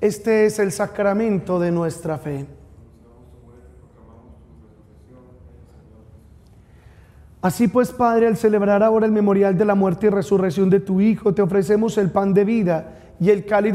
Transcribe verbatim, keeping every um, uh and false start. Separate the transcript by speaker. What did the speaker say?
Speaker 1: Este es el sacramento de nuestra fe. Así pues, Padre, al celebrar ahora el memorial de la muerte y resurrección de tu Hijo, te ofrecemos el pan de vida y el cáliz